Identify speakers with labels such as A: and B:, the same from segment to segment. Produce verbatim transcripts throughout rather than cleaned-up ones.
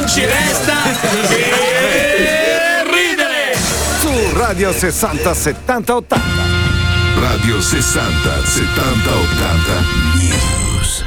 A: Non ci resta che ridere.
B: Su Radio sessanta settanta ottanta.
C: Radio sessanta settanta ottanta News.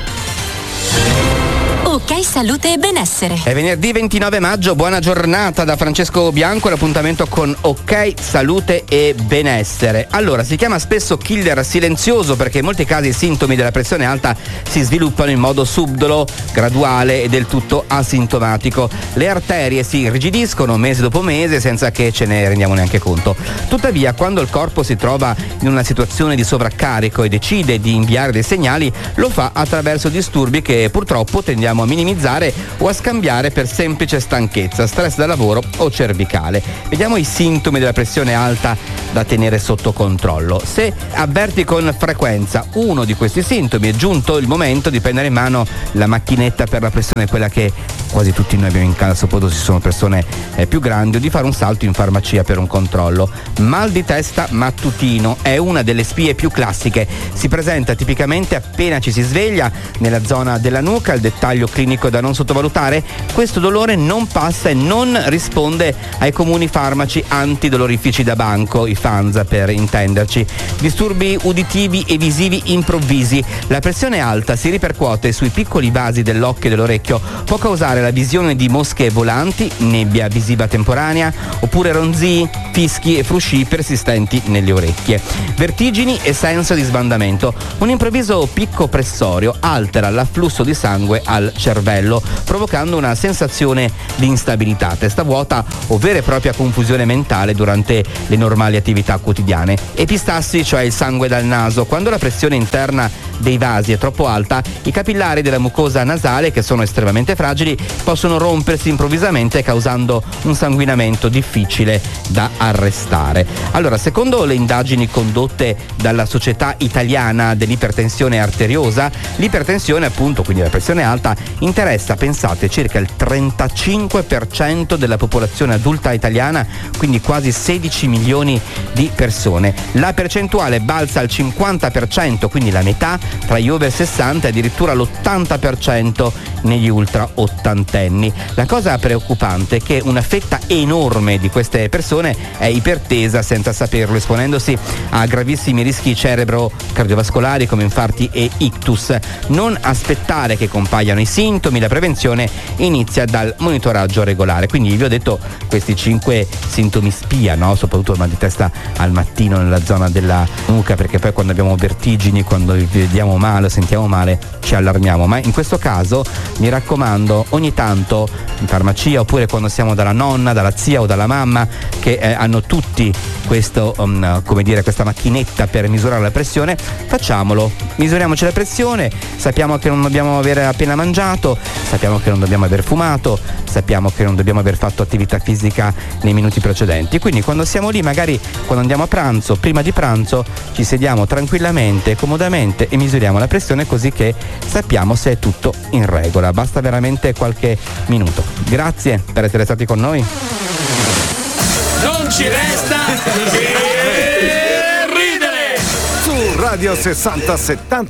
D: Ok Salute e Benessere.
E: È venerdì ventinove maggio, buona giornata da Francesco Bianco, l'appuntamento con Ok Salute e Benessere. Allora, si chiama spesso killer silenzioso perché in molti casi i sintomi della pressione alta si sviluppano in modo subdolo, graduale e del tutto asintomatico. Le arterie si irrigidiscono mese dopo mese senza che ce ne rendiamo neanche conto. Tuttavia, quando il corpo si trova in una situazione di sovraccarico e decide di inviare dei segnali, lo fa attraverso disturbi che purtroppo tendiamo a minimizzare o a scambiare per semplice stanchezza, stress da lavoro o cervicale. Vediamo i sintomi della pressione alta da tenere sotto controllo. Se avverti con frequenza uno di questi sintomi, è giunto il momento di prendere in mano la macchinetta per la pressione, quella che quasi tutti noi abbiamo in casa, soprattutto se sono persone eh, più grandi, o di fare un salto in farmacia per un controllo. Mal di testa mattutino è una delle spie più classiche. Si presenta tipicamente appena ci si sveglia nella zona della nuca. Il dettaglio clinico da non sottovalutare: questo dolore non passa e non risponde ai comuni farmaci antidolorifici da banco, i F A N S per intenderci. Disturbi uditivi e visivi improvvisi. La pressione alta si ripercuote sui piccoli vasi dell'occhio e dell'orecchio, può causare la visione di mosche volanti, nebbia visiva temporanea, oppure ronzii, fischi e frusci persistenti nelle orecchie. Vertigini e senso di sbandamento. Un improvviso picco pressorio altera l'afflusso di sangue al cervello, provocando una sensazione di instabilità, testa vuota o vera e propria confusione mentale durante le normali attività quotidiane. Epistassi, cioè il sangue dal naso. Quando la pressione interna dei vasi è troppo alta, i capillari della mucosa nasale, che sono estremamente fragili, possono rompersi improvvisamente, causando un sanguinamento difficile da arrestare. Allora, secondo le indagini condotte dalla Società Italiana dell'Ipertensione Arteriosa, l'ipertensione, appunto, quindi la pressione alta, interessa, pensate, circa il trentacinque per cento della popolazione adulta italiana, quindi quasi sedici milioni di persone. La percentuale balza al cinquanta per cento, quindi la metà, tra gli over sessanta e addirittura l'ottanta per cento negli ultra ottantenni. La cosa preoccupante è che una fetta enorme di queste persone è ipertesa senza saperlo, esponendosi a gravissimi rischi cerebro-cardiovascolari come infarti e ictus. Non aspettare che compaiano i sintomi, la prevenzione inizia dal monitoraggio regolare. Quindi vi ho detto questi cinque sintomi spia, no? Soprattutto il mal di testa al mattino nella zona della nuca, perché poi quando abbiamo vertigini, quando vediamo male, sentiamo male, ci allarmiamo. Ma in questo caso mi raccomando, ogni tanto in farmacia, oppure quando siamo dalla nonna, dalla zia o dalla mamma, che eh, hanno tutti questo um, come dire, questa macchinetta per misurare la pressione, facciamolo, misuriamoci la pressione. Sappiamo che non dobbiamo aver appena mangiato, sappiamo che non dobbiamo aver fumato, sappiamo che non dobbiamo aver fatto attività fisica nei minuti precedenti. Quindi quando siamo lì, magari quando andiamo a pranzo, prima di pranzo, ci sediamo tranquillamente, comodamente e misuriamo la pressione, così che sappiamo se è tutto in regola. Basta veramente qualche minuto. Grazie per essere stati con noi.
A: Non ci resta che ridere.
B: Su Radio sessanta settanta